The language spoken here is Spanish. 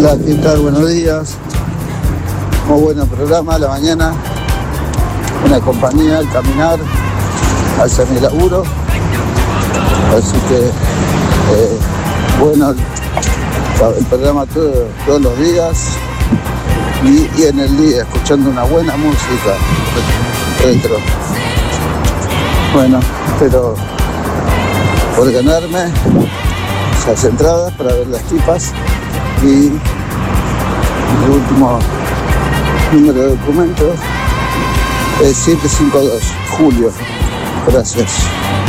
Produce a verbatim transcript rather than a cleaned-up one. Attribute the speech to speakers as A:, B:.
A: Hola, ¿qué tal? Buenos días. Muy buen programa a la mañana. Una compañía al caminar hacia mi laburo. Así que, eh, bueno, el programa todo, todos los días y, y en el día, escuchando una buena música retro. Bueno, espero por ganarme esas entradas para ver las tipas y el último número de documentos es siete cinco dos, Julio. Gracias.